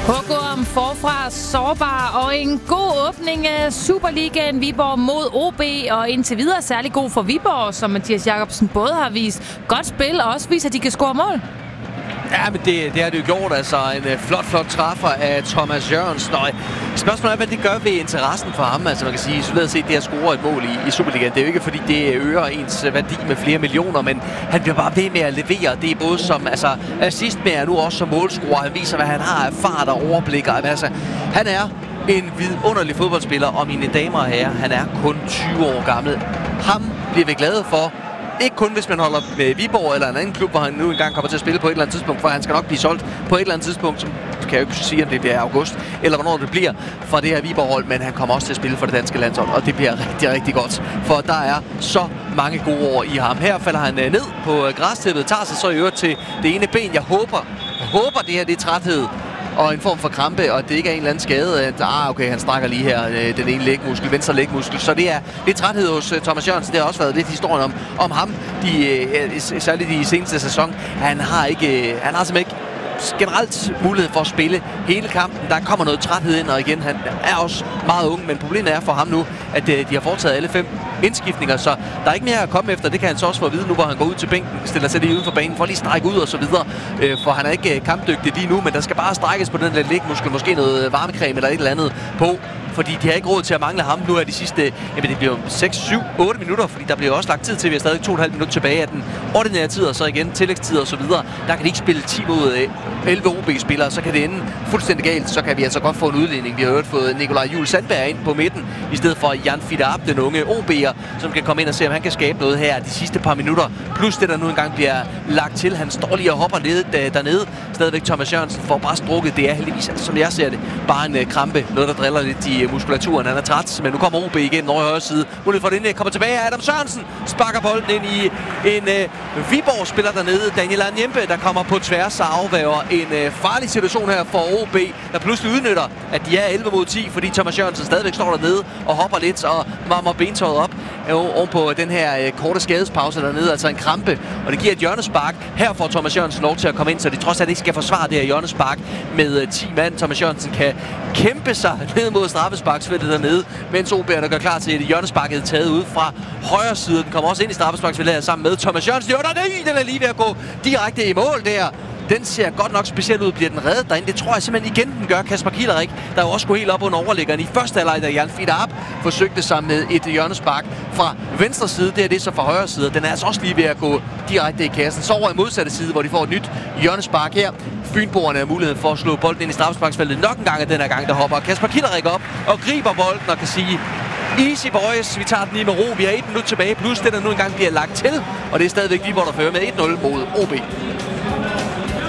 Hugorm forfra sårbar og en god åbning af Superligaen Viborg mod OB, og indtil videre særlig god for Viborg, som Mathias Jacobsen både har vist godt spil og også viser, at de kan score mål. Ja, men det har det jo gjort. Altså en flot træffer af Thomas Jørgensen. Og spørgsmålet er, hvad det gør ved interessen for ham. Altså man kan sige, isoleret set, det at score et mål i Superligaen. Det er jo ikke, fordi det øger ens værdi med flere millioner, men han bliver bare ved med at levere. Det er både som assist med, og nu også som målscorer. Han viser, hvad han har af fart og overblik. Altså, han er en vidunderlig fodboldspiller, og mine damer og herrer, han er kun 20 år gammel. Ham bliver vi glade for. Ikke kun hvis man holder med Viborg eller en anden klub, hvor han nu engang kommer til at spille på et eller andet tidspunkt, for han skal nok blive solgt på et eller andet tidspunkt, som kan jeg jo ikke sige, om det bliver august, eller hvornår det bliver for det her Viborg-hold, men han kommer også til at spille for det danske landshold, og det bliver rigtig, rigtig godt, for der er så mange gode år i ham. Her falder han ned på græstæppet, tager sig så i øvrigt til det ene ben. Jeg håber det her det er træthed og en form for krampe, og det ikke er en eller anden skade, at okay, han strækker lige her den ene lægmuskel, venstre lægmuskel. Så det er træthed hos Thomas Jørgensen. Det har også været lidt historien om ham, særligt i seneste sæson. Han har simpelthen ikke generelt mulighed for at spille hele kampen. Der kommer noget træthed ind, og igen, han er også meget ung, men problemet er for ham nu, at de har foretaget alle 5 indskiftninger, så der er ikke mere at komme efter. Det kan han så også få at vide nu, hvor han går ud til bænken, stiller sig lige uden for banen, for lige strække ud og så videre, for han er ikke kampdygtig lige nu, men der skal bare strækkes på den der lægmuskel, måske noget varmecreme eller et eller andet på, fordi de har ikke råd til at mangle ham. Nu er de sidste, det bliver 6, 7, 8 minutter, fordi der bliver også lagt tid til, vi har stadig 2,5 minutter tilbage af den ordinære tid, og så igen tillægstid og så videre. Der kan de ikke spille 10 mod 11 OB-spillere, så kan det ende fuldstændig galt. Så kan vi altså godt få en udligning. Vi har jo fået Nikolaj Juhl Sandberg ind på midten, i stedet for Jan Fidarab, den unge OB'er, som kan komme ind og se, om han kan skabe noget her de sidste par minutter. Plus det, der nu engang bliver lagt til. Han står lige og hopper dernede. Stadigvæk Thomas Jørgensen får bare strukket. Det er heldigvis, som jeg ser det, bare en krampe. Noget, der driller lidt i muskulaturen. Han er træt, men nu kommer OB igen over i højre side. Mulighed for det indlæg. Kommer tilbage. Adam Sørensen sparker bolden ind i en Viborg-spiller dernede. Daniel Anjempe, der kommer på tværs og afværger en farlig situation her for OB, der pludselig udnytter, at de er 11 mod 10, fordi Thomas Jørgensen stadigvæk står dernede og hopper lidt og varmer bentøjet op oven på den her korte skadespause dernede, altså en krampe, og det giver et hjørnespark. Her får Thomas Jørgensen lov til at komme ind, så de trods alt ikke skal forsvare det her hjørnespark med 10 mand. Thomas Jørgensen kan kæmpe sig ned mod straffesparksfeltet dernede, mens OB'erne gør klar til et hjørnesparket taget ud fra højre side. Den kommer også ind i straffesparksfeltet her sammen med Thomas Jørgensen. Den er lige ved at gå direkte i mål der. Den ser godt nok specielt ud. Bliver den reddet derinde? Det tror jeg simpelthen igen, den gør. Kasper Kielerik, der jo også går helt op under overliggeren i første halvleg, da Jan Fidarab forsøgte sig med et hjørnespark fra venstre side. Det er det så fra højre side. Den er altså også lige ved at gå direkte i kassen. Så over i modsatte side, hvor de får et nyt hjørnespark her. Fynboerne har muligheden for at slå bolden ind i straffesparksfeltet nok en gang, og den her gang, der hopper Kasper Kielerik op og griber bolden og kan sige: easy boys, vi tager den lige med ro. Vi har 1 minut tilbage, plus det der nu engang bliver lagt til, og det er stadigvæk Viborg, der fører med 1-0 mod OB.